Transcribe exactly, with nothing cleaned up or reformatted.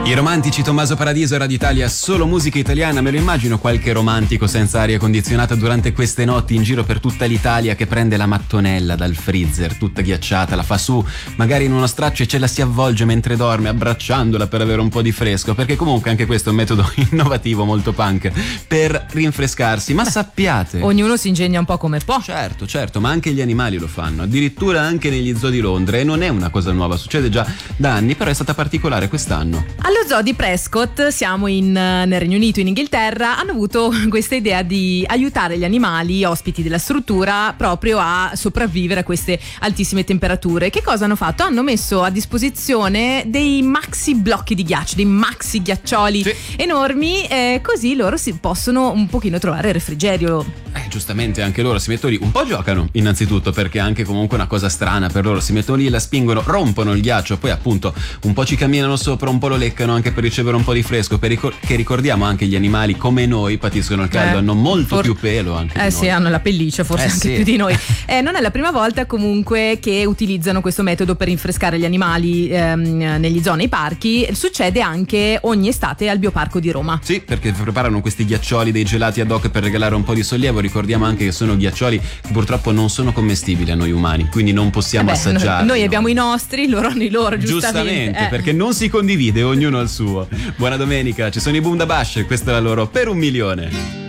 I romantici Tommaso Paradiso, Radio Italia, solo musica italiana. Me lo immagino qualche romantico senza aria condizionata durante queste notti in giro per tutta l'Italia che prende la mattonella dal freezer tutta ghiacciata, la fa su magari in uno straccio e ce la si avvolge mentre dorme abbracciandola per avere un po' di fresco, perché comunque anche questo è un metodo innovativo molto punk per rinfrescarsi. Ma sappiate, ognuno si ingegna un po' come può. Certo, certo, ma anche gli animali lo fanno, addirittura anche negli zoo di Londra, e non è una cosa nuova, succede già da anni, però è stata particolare quest'anno. Allo zoo di Prescott, siamo in, nel Regno Unito, in Inghilterra, hanno avuto questa idea di aiutare gli animali ospiti della struttura proprio a sopravvivere a queste altissime temperature. Che cosa hanno fatto? Hanno messo a disposizione dei maxi blocchi di ghiaccio, dei maxi ghiaccioli sì. enormi, eh, così loro si possono un pochino trovare refrigerio. Eh, giustamente anche loro si mettono lì, un po' giocano innanzitutto, perché è anche comunque una cosa strana per loro, si mettono lì, la spingono, rompono il ghiaccio, poi appunto un po' ci camminano sopra, un po' lo leccano anche per ricevere un po' di fresco, per ricor- che ricordiamo anche gli animali come noi patiscono il caldo, eh, hanno molto for- più pelo anche eh sì, hanno la pelliccia forse eh anche sì. più di noi. Eh, non è la prima volta comunque che utilizzano questo metodo per rinfrescare gli animali ehm, negli zoo, nei parchi. Succede anche ogni estate al Bioparco di Roma. Sì, perché preparano questi ghiaccioli, dei gelati ad hoc per regalare un po' di sollievo. Ricordiamo anche che sono ghiaccioli che purtroppo non sono commestibili a noi umani, quindi non possiamo eh beh, assaggiarli. Noi, noi abbiamo i nostri, loro hanno i loro, giustamente, giustamente eh. perché non si condivide, ognuno ha il suo. Buona domenica, ci sono i Boom da Bash, questa è la loro Per un milione.